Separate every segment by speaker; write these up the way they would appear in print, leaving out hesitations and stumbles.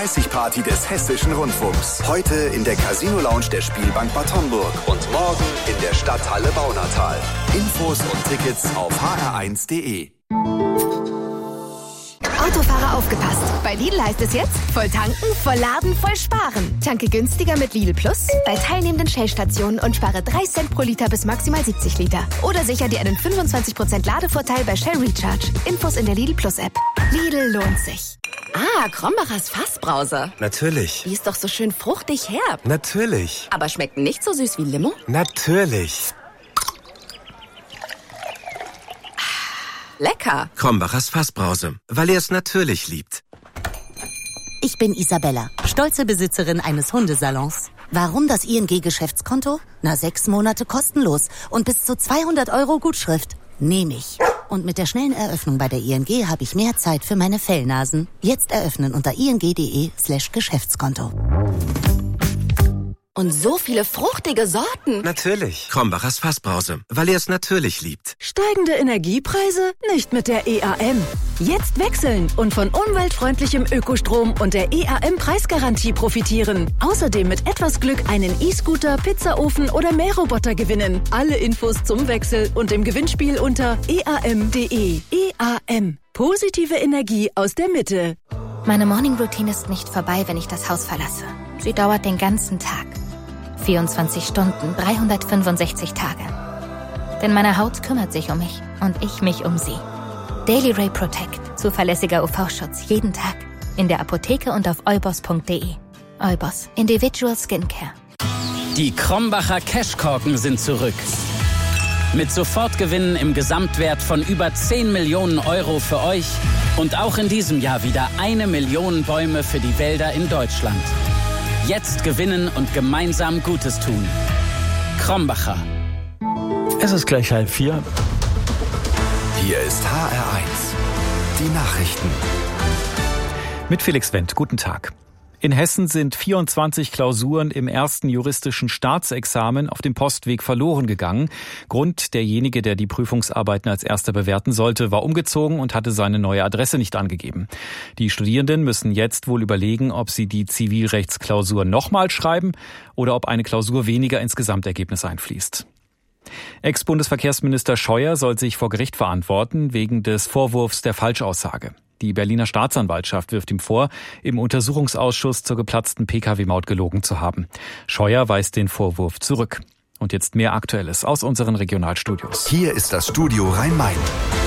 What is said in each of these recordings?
Speaker 1: 30-Party des Hessischen Rundfunks. Heute in der Casino-Lounge der Spielbank Bad Homburg und morgen in der Stadthalle Baunatal. Infos und Tickets auf hr1.de.
Speaker 2: Autofahrer aufgepasst. Bei Lidl heißt es jetzt, voll tanken, voll laden, voll sparen. Tanke günstiger mit Lidl Plus bei teilnehmenden Shell-Stationen und spare 3 Cent pro Liter bis maximal 70 Liter. Oder sicher dir einen 25% Ladevorteil bei Shell Recharge. Infos in der Lidl Plus App. Lidl lohnt sich.
Speaker 3: Ah, Krombachers Fassbrause.
Speaker 4: Natürlich.
Speaker 3: Die ist doch so schön fruchtig herb.
Speaker 4: Natürlich.
Speaker 3: Aber schmeckt nicht so süß wie Limo?
Speaker 4: Natürlich.
Speaker 3: Lecker.
Speaker 4: Krombachers Fassbrause, weil er es natürlich liebt.
Speaker 5: Ich bin Isabella, stolze Besitzerin eines Hundesalons. Warum das ING-Geschäftskonto? 6 Monate kostenlos und bis zu 200 € Gutschrift. Nehme ich. Und mit der schnellen Eröffnung bei der ING habe ich mehr Zeit für meine Fellnasen. Jetzt eröffnen unter ing.de/Geschäftskonto.
Speaker 3: Und so viele fruchtige Sorten.
Speaker 4: Natürlich. Krombachers Fassbrause, weil er es natürlich liebt.
Speaker 6: Steigende Energiepreise? Nicht mit der EAM. Jetzt wechseln und von umweltfreundlichem Ökostrom und der EAM-Preisgarantie profitieren. Außerdem mit etwas Glück einen E-Scooter, Pizzaofen oder Mähroboter gewinnen. Alle Infos zum Wechsel und dem Gewinnspiel unter eam.de. EAM. Positive Energie aus der Mitte.
Speaker 2: Meine Morning Routine ist nicht vorbei, wenn ich das Haus verlasse. Sie dauert den ganzen Tag. 24 Stunden, 365 Tage. Denn meine Haut kümmert sich um mich und ich mich um sie. Daily Ray Protect. Zuverlässiger UV-Schutz jeden Tag. In der Apotheke und auf eubos.de. Eubos. Individual Skincare.
Speaker 7: Die Krombacher Cashkorken sind zurück. Mit Sofortgewinnen im Gesamtwert von über 10 Millionen € für euch und auch in diesem Jahr wieder 1 Million Bäume für die Wälder in Deutschland. Jetzt gewinnen und gemeinsam Gutes tun. Krombacher.
Speaker 8: Es ist gleich 3:30.
Speaker 1: Hier ist HR1. Die Nachrichten.
Speaker 8: Mit Felix Wendt. Guten Tag. In Hessen sind 24 Klausuren im ersten juristischen Staatsexamen auf dem Postweg verloren gegangen. Grund: derjenige, der die Prüfungsarbeiten als erster bewerten sollte, war umgezogen und hatte seine neue Adresse nicht angegeben. Die Studierenden müssen jetzt wohl überlegen, ob sie die Zivilrechtsklausur nochmal schreiben oder ob eine Klausur weniger ins Gesamtergebnis einfließt. Ex-Bundesverkehrsminister Scheuer soll sich vor Gericht verantworten wegen des Vorwurfs der Falschaussage. Die Berliner Staatsanwaltschaft wirft ihm vor, im Untersuchungsausschuss zur geplatzten Pkw-Maut gelogen zu haben. Scheuer weist den Vorwurf zurück. Und jetzt mehr Aktuelles aus unseren Regionalstudios.
Speaker 1: Hier ist das Studio Rhein-Main.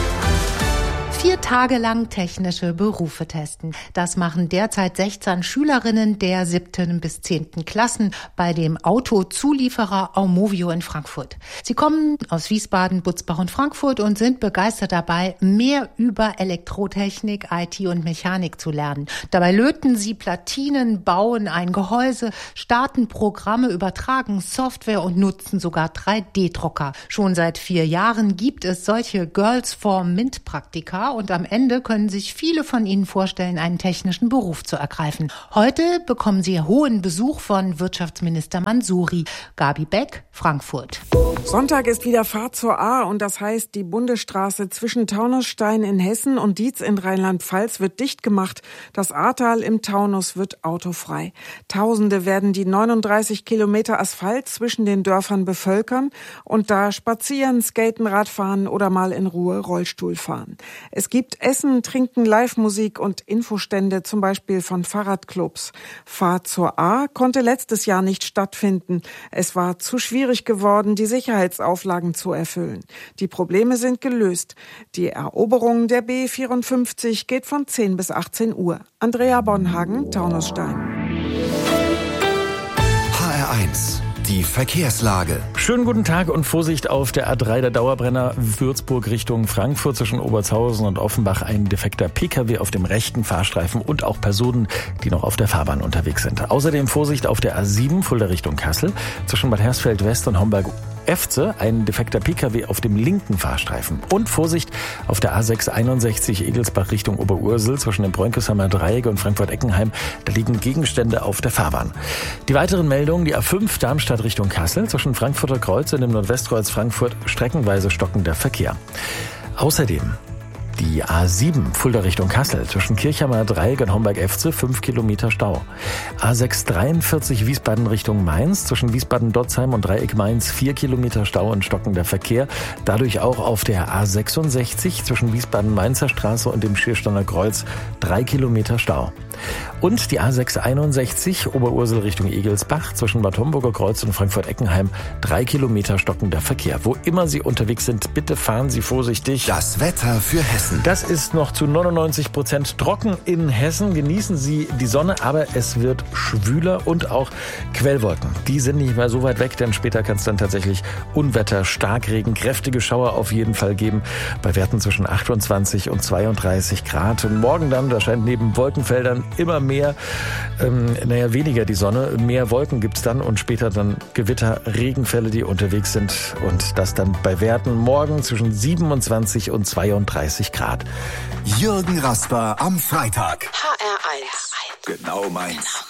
Speaker 9: 4 Tage lang technische Berufe testen. Das machen derzeit 16 Schülerinnen der 7. bis 10. Klassen bei dem Autozulieferer Aumovio in Frankfurt. Sie kommen aus Wiesbaden, Butzbach und Frankfurt und sind begeistert dabei, mehr über Elektrotechnik, IT und Mechanik zu lernen. Dabei löten sie Platinen, bauen ein Gehäuse, starten Programme, übertragen Software und nutzen sogar 3D-Drucker. Schon seit 4 Jahren gibt es solche Girls for Mint Praktika. Und am Ende können sich viele von ihnen vorstellen, einen technischen Beruf zu ergreifen. Heute bekommen sie hohen Besuch von Wirtschaftsminister Mansouri. Gabi Beck, Frankfurt.
Speaker 10: Sonntag ist wieder Fahrt zur A und das heißt, die Bundesstraße zwischen Taunusstein in Hessen und Dietz in Rheinland-Pfalz wird dicht gemacht. Das Ahrtal im Taunus wird autofrei. Tausende werden die 39 Kilometer Asphalt zwischen den Dörfern bevölkern und da spazieren, skaten, Radfahren oder mal in Ruhe Rollstuhl fahren. Es gibt Essen, Trinken, Live-Musik und Infostände, zum Beispiel von Fahrradclubs. Fahrt zur A konnte letztes Jahr nicht stattfinden. Es war zu schwierig geworden, die Sicherheitsauflagen zu erfüllen. Die Probleme sind gelöst. Die Eroberung der B54 geht von 10 bis 18 Uhr. Andrea Bonhagen, Taunusstein.
Speaker 1: HR1. Die Verkehrslage.
Speaker 8: Schönen guten Tag und Vorsicht auf der A3, der Dauerbrenner Würzburg Richtung Frankfurt zwischen Obertshausen und Offenbach. Ein defekter Pkw auf dem rechten Fahrstreifen und auch Personen, die noch auf der Fahrbahn unterwegs sind. Außerdem Vorsicht auf der A7 Fulda Richtung Kassel zwischen Bad Hersfeld West und Homberg-Efze. Ein defekter Pkw auf dem linken Fahrstreifen. Und Vorsicht auf der A6 61 Egelsbach Richtung Oberursel zwischen dem Bräunkesheimer Dreieck und Frankfurt-Eckenheim. Da liegen Gegenstände auf der Fahrbahn. Die weiteren Meldungen: die A5 Darmstadt Richtung Kassel zwischen Frankfurter Kreuz und dem Nordwestkreuz Frankfurt streckenweise stockender Verkehr. Außerdem Die A7 Fulda Richtung Kassel zwischen Kirchhammer Dreieck und Homberg-Efze 5 Kilometer Stau. A6 43 Wiesbaden Richtung Mainz zwischen Wiesbaden-Dotzheim und Dreieck Mainz 4 Kilometer Stau und stockender Verkehr. Dadurch auch auf der A66 zwischen Wiesbaden-Mainzer Straße und dem Schiersteiner Kreuz 3 Kilometer Stau. Und die A661 Oberursel Richtung Egelsbach zwischen Bad Homburger Kreuz und Frankfurt-Eckenheim 3 Kilometer stockender Verkehr. Wo immer Sie unterwegs sind, bitte fahren Sie vorsichtig.
Speaker 1: Das Wetter für Hessen.
Speaker 8: Das ist noch zu 99% trocken in Hessen. Genießen Sie die Sonne, aber es wird schwüler und auch Quellwolken. Die sind nicht mehr so weit weg, denn später kann es dann tatsächlich Unwetter, Starkregen, kräftige Schauer auf jeden Fall geben. Bei Werten zwischen 28 und 32 Grad. Und morgen dann, da scheint neben Wolkenfeldern immer mehr, weniger die Sonne, mehr Wolken gibt's dann und später dann Gewitter, Regenfälle, die unterwegs sind und das dann bei Werten morgen zwischen 27 und 32 Grad.
Speaker 1: Jürgen Rasper am Freitag.
Speaker 3: HR1.
Speaker 1: Genau meins.